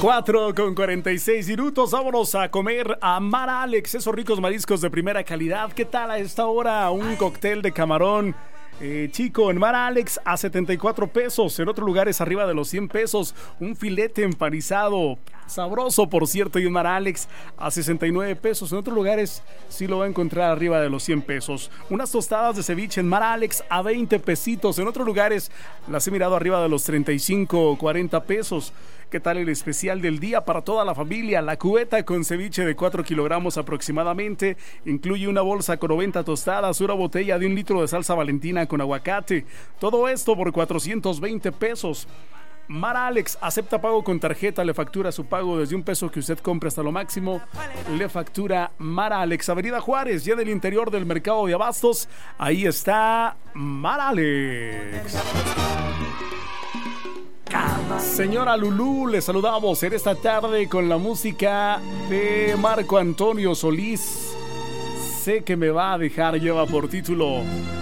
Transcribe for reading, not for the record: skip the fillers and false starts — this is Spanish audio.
4:46 vámonos a comer a Mar Alex, esos ricos mariscos de primera calidad. ¿Qué tal a esta hora? Un cóctel de camarón chico en Mar Alex a 74 pesos. En otros lugares arriba de los 100 pesos. Un filete empanizado, sabroso por cierto, y en Mar Alex a 69 pesos. En otros lugares sí lo va a encontrar arriba de los 100 pesos. Unas tostadas de ceviche en Mar Alex a 20 pesitos. En otros lugares las he mirado arriba de los 35 o 40 pesos. ¿Qué tal el especial del día para toda la familia? La cubeta con ceviche de 4 kilogramos aproximadamente. Incluye una bolsa con 90 tostadas, una botella de 1 litro de salsa Valentina con aguacate. Todo esto por 420 pesos. Mar Alex acepta pago con tarjeta, le factura su pago desde $1 que usted compre hasta lo máximo. Le factura Mar Alex, Avenida Juárez, ya del interior del mercado de abastos. Ahí está Mar Alex. Señora Lulú, le saludamos en esta tarde con la música de Marco Antonio Solís. Sé que me va a dejar, lleva por título